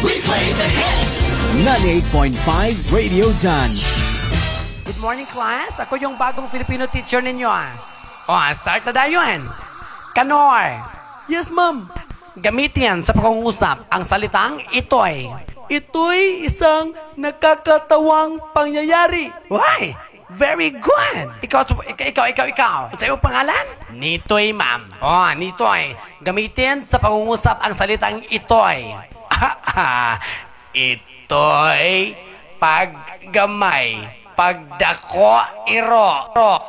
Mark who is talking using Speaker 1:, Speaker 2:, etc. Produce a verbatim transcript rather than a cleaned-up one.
Speaker 1: We play the hits.
Speaker 2: ninety-eight point five Radio Jan.
Speaker 3: Good morning, class. Ako yung bagong Filipino teacher ninyo, ah. O, ah, start na tayo, yan. Kanor.
Speaker 4: Yes, ma'am.
Speaker 3: Gamitin sa pangungusap ang salitang ito'y.
Speaker 4: Ito'y isang nakakatawang pangyayari.
Speaker 3: Why? Very good. Ikaw, ikaw, ikaw, ikaw, ikaw. Sa iyong pangalan? Nitoy, ma'am. O, Nitoy. Gamitin sa pangungusap ang salitang ito'y. Ito'y paggamay. Pagdako, iro.